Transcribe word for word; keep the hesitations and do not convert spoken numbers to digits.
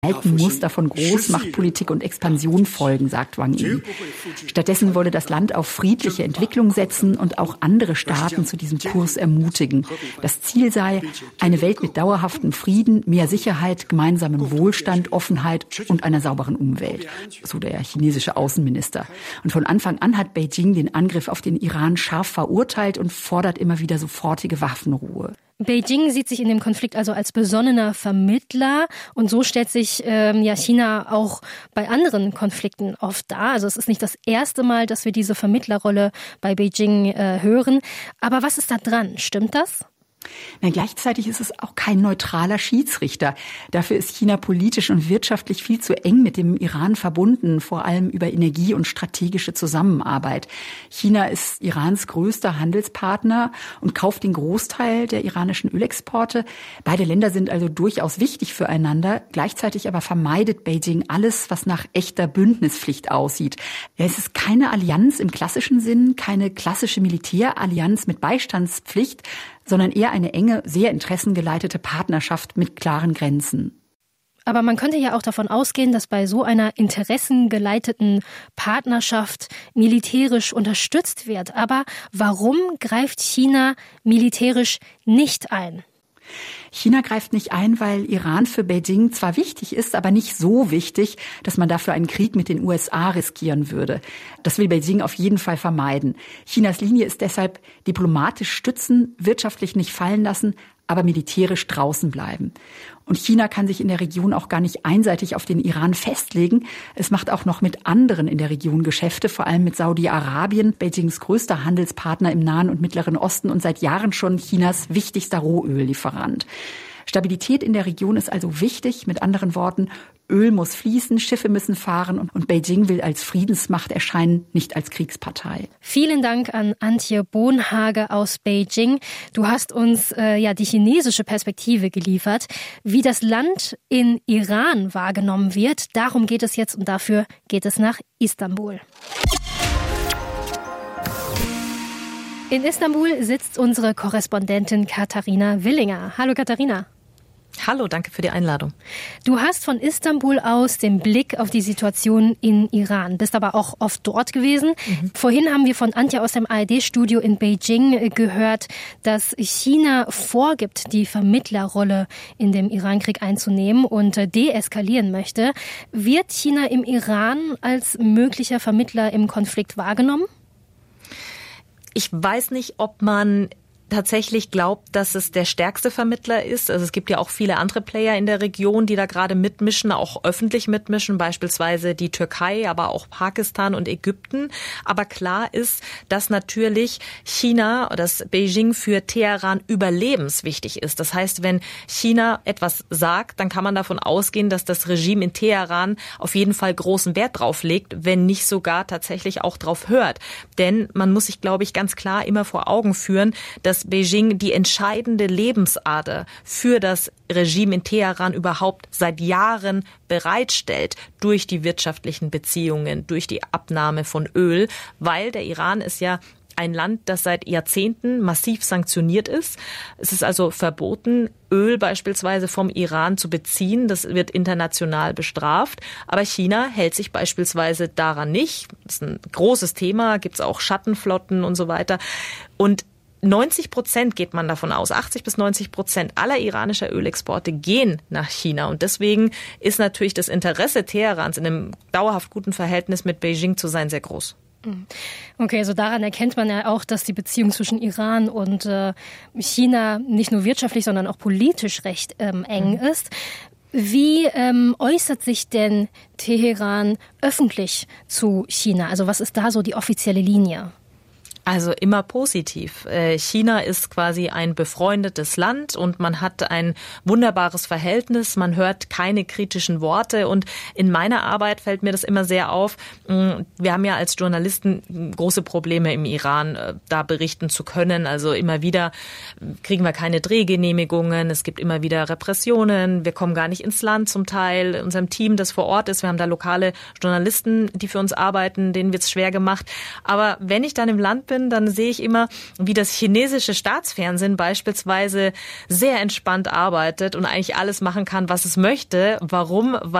alten Muster von Großmachtpolitik und Expansion folgen, sagt Wang Yi. Stattdessen wolle das Land auf friedliche Entwicklung setzen und auch andere Staaten zu diesem Kurs ermutigen. Das Ziel sei eine Welt mit dauerhaftem Frieden, mehr Sicherheit, gemeinsamem Wohlstand, Offenheit und einer sauberen Umwelt, so der chinesische Außenminister. Und von Anfang an hat Beijing den Angriff auf den Iran scharf verurteilt und fordert immer wieder sofortige Waffenruhe. Beijing sieht sich in dem Konflikt also als besonnener Vermittler und so stellt sich ähm, ja China auch bei anderen Konflikten oft dar. Also es ist nicht das erste Mal, dass wir diese Vermittlerrolle bei Beijing äh, hören. Aber was ist da dran? Stimmt das? Na, gleichzeitig ist es auch kein neutraler Schiedsrichter. Dafür ist China politisch und wirtschaftlich viel zu eng mit dem Iran verbunden, vor allem über Energie und strategische Zusammenarbeit. China ist Irans größter Handelspartner und kauft den Großteil der iranischen Ölexporte. Beide Länder sind also durchaus wichtig füreinander. Gleichzeitig aber vermeidet Beijing alles, was nach echter Bündnispflicht aussieht. Es ist keine Allianz im klassischen Sinn, keine klassische Militärallianz mit Beistandspflicht, sondern eher eine enge, sehr interessengeleitete Partnerschaft mit klaren Grenzen. Aber man könnte ja auch davon ausgehen, dass bei so einer interessengeleiteten Partnerschaft militärisch unterstützt wird. Aber warum greift China militärisch nicht ein? China greift nicht ein, weil Iran für Beijing zwar wichtig ist, aber nicht so wichtig, dass man dafür einen Krieg mit den U S A riskieren würde. Das will Beijing auf jeden Fall vermeiden. Chinas Linie ist deshalb diplomatisch stützen, wirtschaftlich nicht fallen lassen, aber militärisch draußen bleiben. Und China kann sich in der Region auch gar nicht einseitig auf den Iran festlegen. Es macht auch noch mit anderen in der Region Geschäfte, vor allem mit Saudi-Arabien, Beijings größter Handelspartner im Nahen und Mittleren Osten und seit Jahren schon Chinas wichtigster Rohöllieferant. Stabilität in der Region ist also wichtig. Mit anderen Worten, Öl muss fließen, Schiffe müssen fahren und Beijing will als Friedensmacht erscheinen, nicht als Kriegspartei. Vielen Dank an Antje Bohnhage aus Beijing. Du hast uns äh, ja die chinesische Perspektive geliefert. Wie das Land in Iran wahrgenommen wird, darum geht es jetzt und dafür geht es nach Istanbul. In Istanbul sitzt unsere Korrespondentin Katharina Willinger. Hallo Katharina. Hallo, danke für die Einladung. Du hast von Istanbul aus den Blick auf die Situation in Iran, bist aber auch oft dort gewesen. Mhm. Vorhin haben wir von Antje aus dem A R D-Studio in Beijing gehört, dass China vorgibt, die Vermittlerrolle in dem Irankrieg einzunehmen und deeskalieren möchte. Wird China im Iran als möglicher Vermittler im Konflikt wahrgenommen? Ich weiß nicht, ob man tatsächlich glaubt, dass es der stärkste Vermittler ist. Also es gibt ja auch viele andere Player in der Region, die da gerade mitmischen, auch öffentlich mitmischen, beispielsweise die Türkei, aber auch Pakistan und Ägypten. Aber klar ist, dass natürlich China, dass Beijing für Teheran überlebenswichtig ist. Das heißt, wenn China etwas sagt, dann kann man davon ausgehen, dass das Regime in Teheran auf jeden Fall großen Wert drauf legt, wenn nicht sogar tatsächlich auch drauf hört. Denn man muss sich, glaube ich, ganz klar immer vor Augen führen, dass Beijing die entscheidende Lebensader für das Regime in Teheran überhaupt seit Jahren bereitstellt durch die wirtschaftlichen Beziehungen, durch die Abnahme von Öl, weil der Iran ist ja ein Land, das seit Jahrzehnten massiv sanktioniert ist. Es ist also verboten, Öl beispielsweise vom Iran zu beziehen. Das wird international bestraft. Aber China hält sich beispielsweise daran nicht. Das ist ein großes Thema, gibt es auch Schattenflotten und so weiter. Und neunzig Prozent geht man davon aus, achtzig bis neunzig Prozent aller iranischer Ölexporte gehen nach China. Und deswegen ist natürlich das Interesse Teherans in einem dauerhaft guten Verhältnis mit Beijing zu sein sehr groß. Okay, also daran erkennt man ja auch, dass die Beziehung zwischen Iran und äh, China nicht nur wirtschaftlich, sondern auch politisch recht ähm, eng mhm. ist. Wie ähm, äußert sich denn Teheran öffentlich zu China? Also was ist da so die offizielle Linie? Also immer positiv. China ist quasi ein befreundetes Land und man hat ein wunderbares Verhältnis. Man hört keine kritischen Worte und in meiner Arbeit fällt mir das immer sehr auf. Wir haben ja als Journalisten große Probleme im Iran, da berichten zu können. Also immer wieder kriegen wir keine Drehgenehmigungen. Es gibt immer wieder Repressionen. Wir kommen gar nicht ins Land zum Teil. Unserem Team, das vor Ort ist, wir haben da lokale Journalisten, die für uns arbeiten, denen wird es schwer gemacht. Aber wenn ich dann im Land bin, dann sehe ich immer, wie das chinesische Staatsfernsehen beispielsweise sehr entspannt arbeitet und eigentlich alles machen kann, was es möchte. Warum?